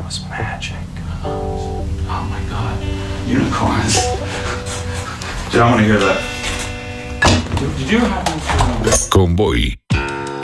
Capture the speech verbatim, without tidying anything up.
was magic. Oh, oh my God. Unicorns. Dude, I want to hear that. Did you ever happen to... Convoy.